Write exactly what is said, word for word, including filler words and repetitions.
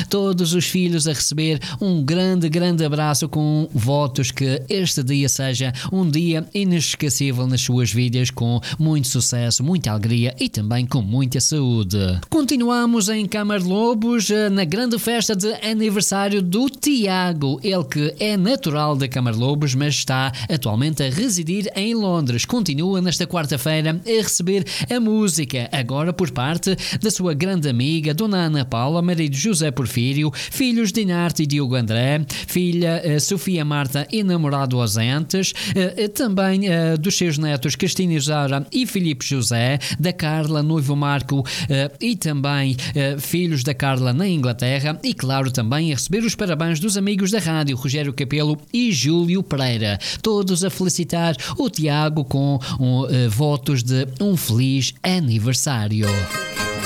todos os filhos a receber um grande, grande abraço com votos que este dia seja um dia inesquecível nas suas vidas, com muito sucesso, muita alegria e também com muita saúde. Continuamos em Câmara de Lobos, na grande festa de aniversário do Tiago, ele que é natural da Câmara de Lobos, mas está atualmente a residir em Londres. Continua nesta quarta-feira a receber a música, agora por parte da sua grande amiga, Dona Ana Paula, marido José Porfírio, filhos Dinarte e Diogo André, filha uh, Sofia Marta e namorado ausentes, uh, uh, também uh, dos seus netos Cristina Isaura e Filipe José, da Carla, noivo Marco, uh, e também uh, filhos da Carla na Inglaterra, e claro também a receber os parabéns dos amigos da rádio, Rogério Capelo e Júlio Pereira, todos a felicitar o Tiago com um, uh, votos de um feliz aniversário.